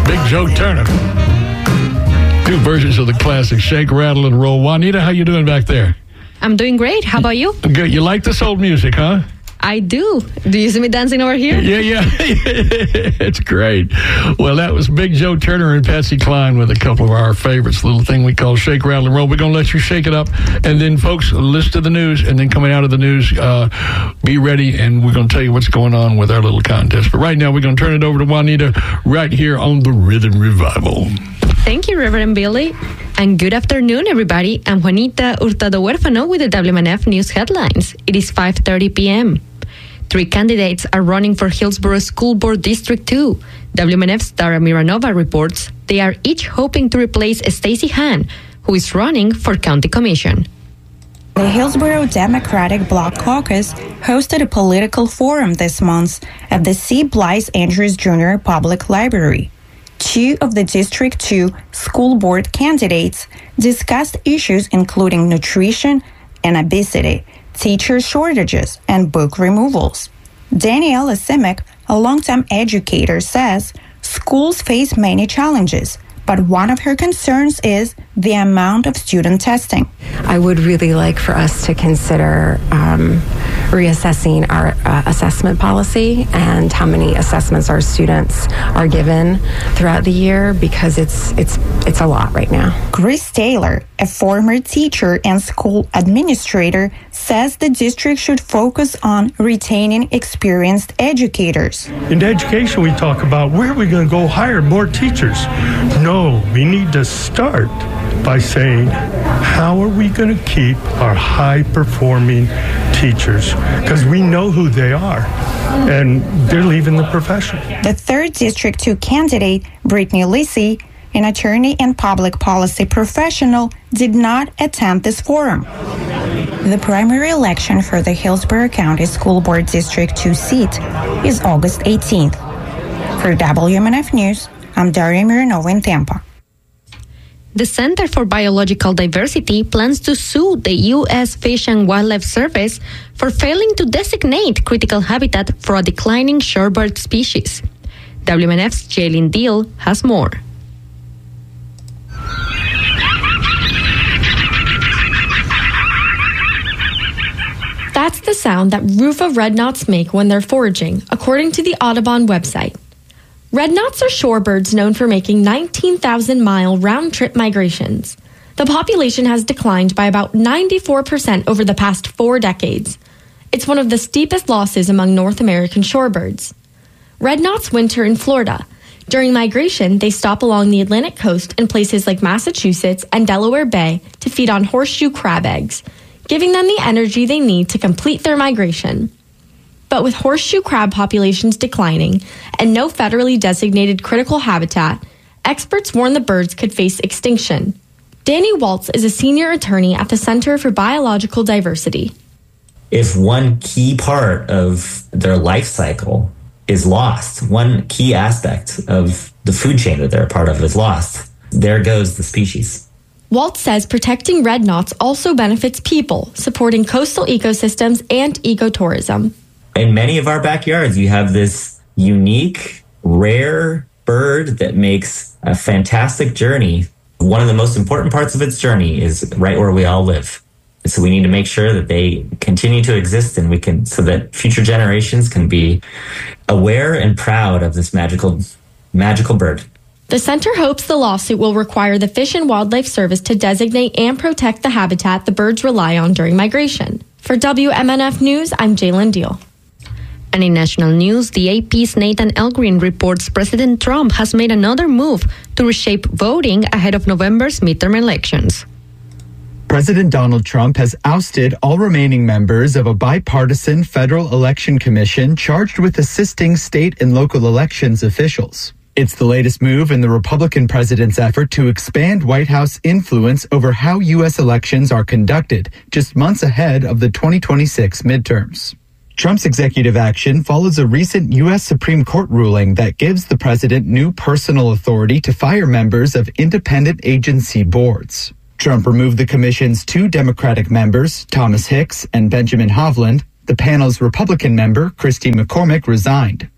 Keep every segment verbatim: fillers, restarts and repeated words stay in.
Big Joe Turner. Two versions of the classic Shake, Rattle, and Roll. Juanita, how you doing back there? I'm doing great. How about you? Good. You like this old music, huh? I do. Do you see me dancing over here? Yeah, yeah. It's great. Well, that was Big Joe Turner and Patsy Cline with a couple of our favorites, little thing we call Shake, Rattle, and Roll. We're going to let you shake it up. And then, folks, listen to the news. And then coming out of the news, uh, be ready, and we're going to tell you what's going on with our little contest. But right now, we're going to turn it over to Juanita right here on the Rhythm Revival. Thank you, Reverend Billy. And good afternoon, everybody. I'm Juanita Hurtado Huérfano with the W M N F News headlines. It is five thirty p.m. Three candidates are running for Hillsborough School Board District two. W M N F's Dara Miranova reports they are each hoping to replace Stacey Hahn, who is running for County Commission. The Hillsborough Democratic Bloc Caucus hosted a political forum this month at the C. Blythe Andrews Junior Public Library. Two of the District two school board candidates discussed issues including nutrition and obesity, teacher shortages, and book removals. Daniela Simic, a longtime educator, says schools face many challenges, but one of her concerns is the amount of student testing. I would really like for us to consider um, reassessing our uh, assessment policy and how many assessments our students are given throughout the year, because it's it's it's a lot right now. Chris Taylor, a former teacher and school administrator, says the district should focus on retaining experienced educators. In education, we talk about where are we going to go hire more teachers? No, we need to start by saying, how are we going to keep our high-performing teachers? Because we know who they are, and they're leaving the profession. The third District two candidate, Brittany Lisi, an attorney and public policy professional, did not attend this forum. The primary election for the Hillsborough County School Board District two seat is August eighteenth. For W M N F News, I'm Daria Miranova in Tampa. The Center for Biological Diversity plans to sue the U S Fish and Wildlife Service for failing to designate critical habitat for a declining shorebird species. W M N F's Jaylin Deal has more. That's the sound that Rufa redknots make when they're foraging, according to the Audubon website. Redknots are shorebirds known for making nineteen thousand mile round-trip migrations. The population has declined by about ninety-four percent over the past four decades. It's one of the steepest losses among North American shorebirds. Redknots winter in Florida. During migration, they stop along the Atlantic coast in places like Massachusetts and Delaware Bay to feed on horseshoe crab eggs, giving them the energy they need to complete their migration. But with horseshoe crab populations declining and no federally designated critical habitat, experts warn the birds could face extinction. Danny Waltz is a senior attorney at the Center for Biological Diversity. If one key part of their life cycle is lost, one key aspect of the food chain that they're a part of is lost, there goes the species. Waltz says protecting redknots also benefits people, supporting coastal ecosystems and ecotourism. In many of our backyards, you have this unique, rare bird that makes a fantastic journey. One of the most important parts of its journey is right where we all live. And so we need to make sure that they continue to exist, and we can, so that future generations can be aware and proud of this magical, magical bird. The center hopes the lawsuit will require the Fish and Wildlife Service to designate and protect the habitat the birds rely on during migration. For W M N F News, I'm Jaylin Deal. And in national news, the A P's Nathan Elgreen reports President Trump has made another move to reshape voting ahead of November's midterm elections. President Donald Trump has ousted all remaining members of a bipartisan federal election commission charged with assisting state and local elections officials. It's the latest move in the Republican president's effort to expand White House influence over how U S elections are conducted, just months ahead of the twenty twenty-six midterms. Trump's executive action follows a recent U S Supreme Court ruling that gives the president new personal authority to fire members of independent agency boards. Trump removed the commission's two Democratic members, Thomas Hicks and Benjamin Hovland. The panel's Republican member, Christy McCormick, resigned.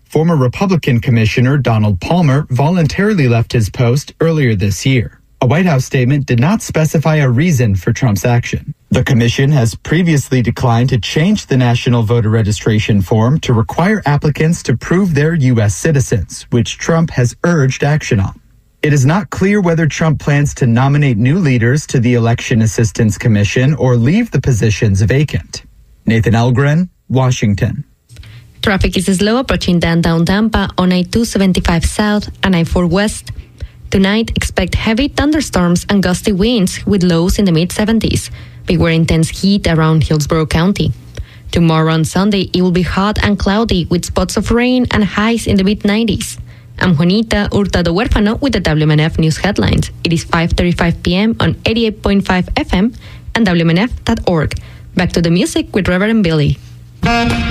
Former Republican Commissioner Donald Palmer voluntarily left his post earlier this year. A White House statement did not specify a reason for Trump's action. The commission has previously declined to change the national voter registration form to require applicants to prove they're U S citizens, which Trump has urged action on. It is not clear whether Trump plans to nominate new leaders to the Election Assistance Commission or leave the positions vacant. Nathan Elgren, Washington. Traffic is slow approaching downtown Tampa on I two seventy-five South and I four West. Tonight, expect heavy thunderstorms and gusty winds with lows in the mid seventies. Beware intense heat around Hillsborough County. Tomorrow on Sunday, it will be hot and cloudy with spots of rain and highs in the mid nineties. I'm Juanita Hurtado Huérfano with the W M N F News Headlines. It is five thirty-five p.m. on eighty-eight point five F M and W M N F dot org. Back to the music with Reverend Billy.